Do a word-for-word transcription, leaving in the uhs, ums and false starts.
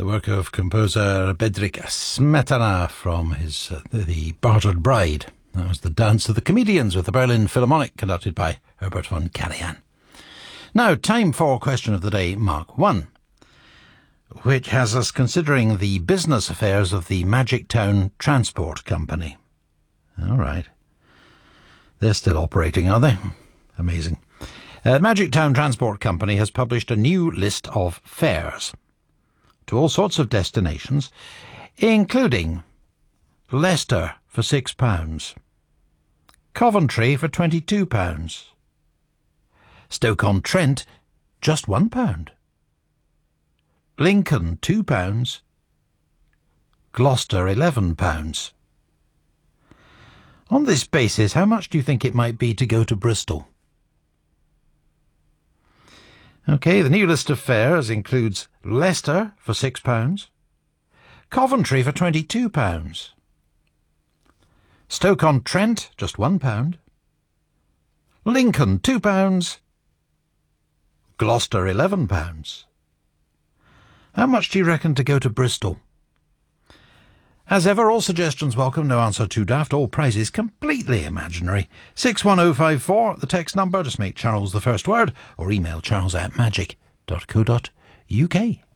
the work of composer Bedřich Smetana from his uh, The Bartered Bride. That was the Dance of the Comedians with the Berlin Philharmonic, conducted by Herbert von Karajan. Now, time for question of the day, Mark one, which has us considering the business affairs of the Magic Town Transport Company. All right. They're still operating, are they? Amazing. Uh, Magic Town Transport Company has published a new list of fares to all sorts of destinations, including Leicester for six pounds, Coventry for twenty-two pounds, Stoke-on-Trent just one pound, Lincoln two pounds, Gloucester eleven pounds. On this basis, how much do you think it might be to go to Bristol? OK, the new list of fares includes Leicester for six pounds, Coventry for twenty-two pounds, Stoke-on-Trent just one pound, Lincoln two pounds, Gloucester eleven pounds. How much do you reckon to go to Bristol? As ever, all suggestions welcome, no answer too daft, all prizes completely imaginary. six one oh five four, the text number, just make Charles the first word, or email charles at magic dot co dot uk.